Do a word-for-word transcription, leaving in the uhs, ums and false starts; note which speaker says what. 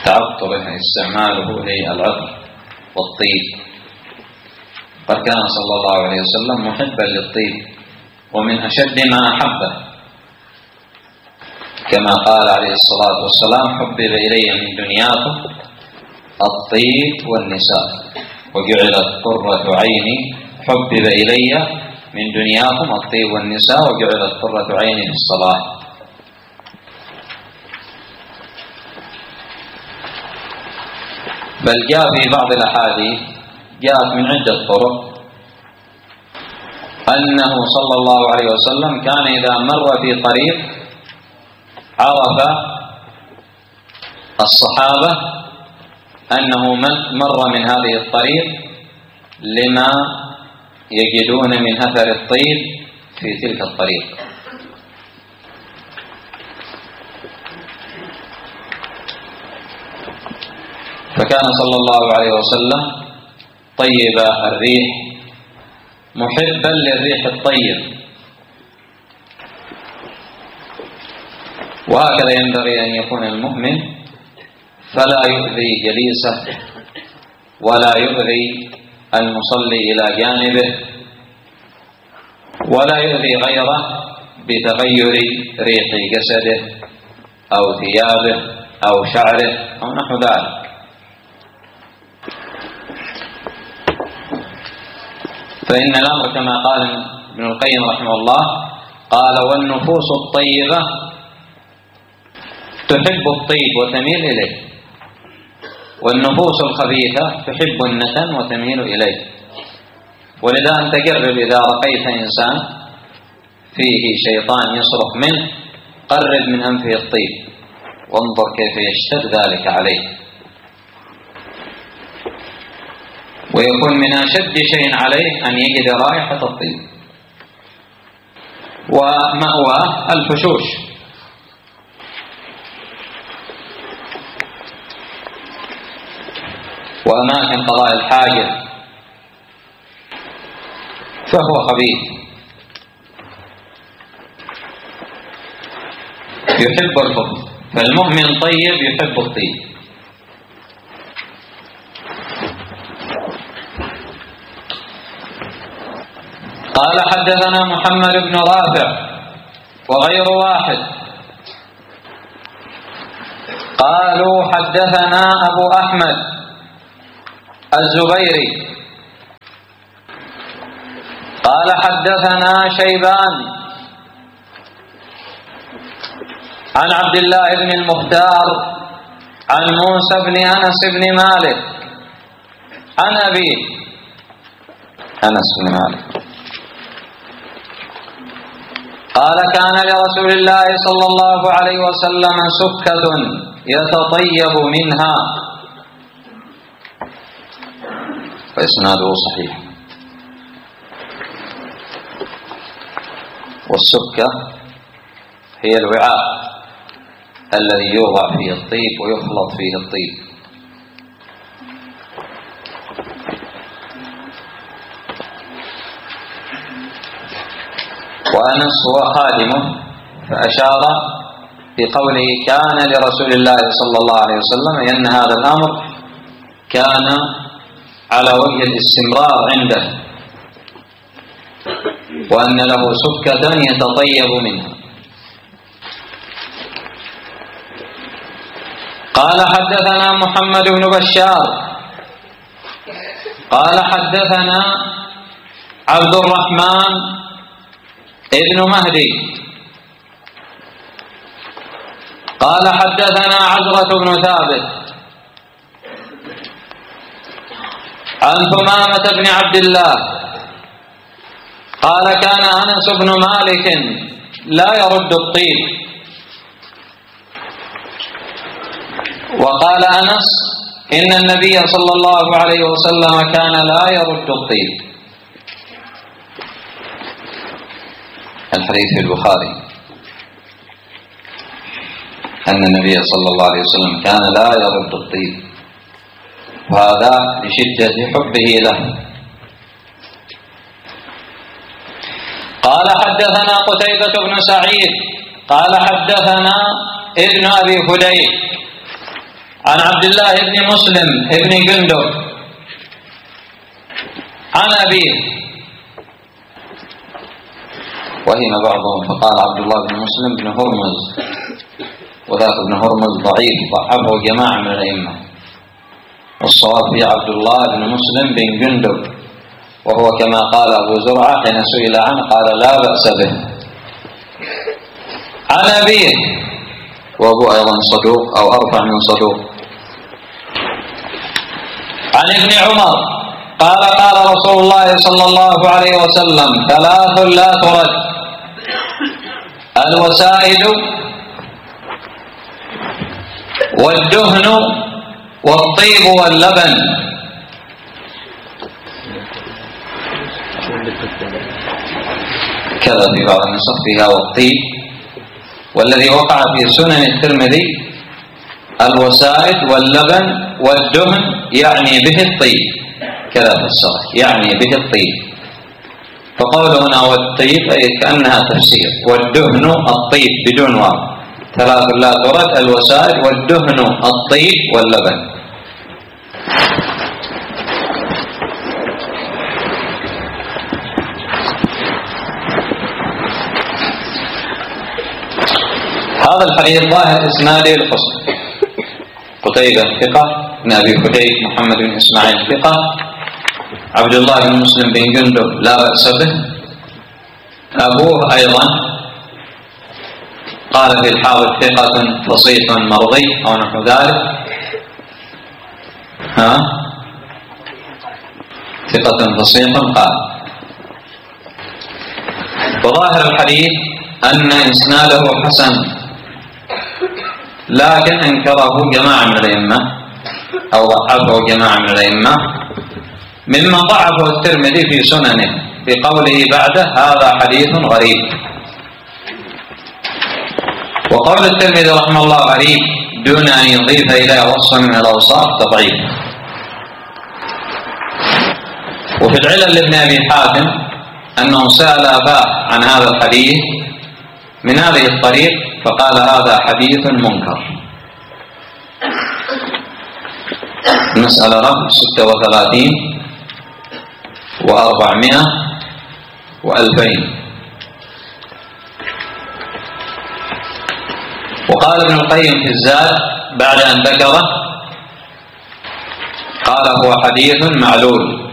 Speaker 1: تعطره استعماله للعطر والطيب. قد كان صلى الله عليه وسلم محبا للطيب ومن أشد ما أحبه، كما قال عليه الصلاة والسلام: حبب إلي من دنياكم الطيب والنساء وجعلت قرة عيني حبب إلي من دنياكم الطيب والنساء وجعلت قرة عيني في الصلاة. بل جاء في بعض الأحاديث جاءت من عدة طرق أنه صلى الله عليه وسلم كان إذا مر في طريق عرف الصحابة أنه مر من هذه الطريق لما يجدون من أثر الطيب في تلك الطريق. فكان صلى الله عليه وسلم طيب الريح محبا للريح الطيب، وهكذا ينبغي أن يكون المؤمن، فلا يؤذي جليسه ولا يؤذي المصلي إلى جانبه ولا يؤذي غيره بتغير ريح جسده أو ثيابه أو شعره أو نحو ذلك. فإن الأمر كما قال ابن القيم رحمه الله قال: والنفوس الطيبة تحب الطيب وتميل إليه، والنفوس الخبيثة تحب النتن وتميل إليه. ولذا أنت قرب إذا رأيت إنسان فيه شيطان يصرخ منه قرب من أنفه الطيب وانظر كيف يشتد ذلك عليه، ويكون من أشد شيء عليه أن يجد رائحة الطيب. ومأواه الفشوش، وأماكن قضاء الحاجة فهو خبيث يحب الخبث. فالمؤمن طيب يحب الطيب. قال: حدثنا محمد بن رافع وغير واحد قالوا حدثنا أبو أحمد الزبيري قال حدثنا شيبان عن عبد الله بن المختار عن موسى بن أنس بن مالك عن أبيه أنس بن مالك قال: كان لرسول الله صلى الله عليه وسلم سكة يتطيب منها. فإسناده صحيح. والسكة هي الوعاء الذي يوضع فيه الطيب ويخلط فيه الطيب. وأنس هو خادمه، فأشار بقوله كان لرسول الله صلى الله عليه وسلم أن هذا الأمر كان على وجه الاستمرار عنده، وأن له سكة يتطيب منها. قال: حدثنا محمد بن بشار قال حدثنا عبد الرحمن ابن مهدي قال حدثنا عزرة بن ثابت عن ثمامة بن عبد الله قال: كان أنس بن مالك لا يرد الطيب. وقال أنس: إن النبي صلى الله عليه وسلم كان لا يرد الطيب. الحديث في البخاري أن النبي صلى الله عليه وسلم كان لا يرد الطيب، وهذا لشدة حبه له. قال: حدثنا قتيبة بن سعيد قال حدثنا ابن أبي فديك عن عبد الله بن مسلم بن جندب عن أبيه، وهم بعضهم فقال عبد الله بن مسلم بن هرمز، وذاك ابن هرمز ضعيف ضعفه جماعة من الأئمة، والصواب في عبد الله بن مسلم بن جندب، وهو كما قال أبو زرعة حين سئل عنه قال لا بأس به. عن أبيه، وأبو أيضا صدوق أو أرفع من صدوق. عن ابن عمر قال قال رسول الله صلى الله عليه وسلم ثلاث لا ترد: الوسائد والدهن والطيب واللبن. كذا في بعض النسخ فيها والطيب، والذي وقع في سنن الترمذي الوسائد واللبن والدهن يعني به الطيب، كذا في الصحيح يعني به الطيب، فقوله هنا والطيب أي كأنها تفسير، والدهن الطيب بدون واو، ثلاث لا ترد: الوسائد والدهن الطيب واللبن. هذا الحديث ظاهر إسناده الحسن: قتيبة ثقة، بن أبي حديث محمد بن إسماعيل ثقة، عبد الله بن مسلم بن جندب لا بأس به، أبوه أيضا قال في الحافظ ثقة فصيح مرضي أو نحو ذلك، ها ثقة فصيح قال. وظاهر الحديث أن إسناده حسن، لكن انكره جماعة من الأئمة أو ضعفه جماعة من الأئمة، مما ضعفه الترمذي في سننه بقوله بعده هذا حديث غريب. وقول الترمذي رحمه الله غريب دون أن يضيف إليه وصفا من الأوصاف تضعيف. وفي العلل لابن أبي حاتم أنه سأل أباه عن هذا الحديث من هذه الطريق فقال هذا حديث منكر. المسألة رقم ستة وثلاثين وأربعمائة وألفين. وقال ابن القيم في الزاد بعد أن ذكره قال هو حديث معلول،